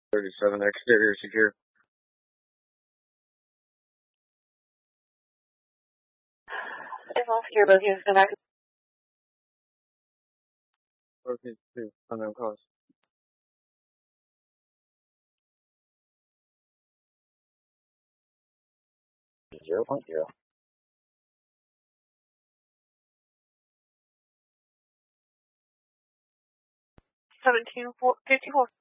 37, exterior secure. It's all secure, both units come back. Okay, 2, unknown cause. 0.0. 1754.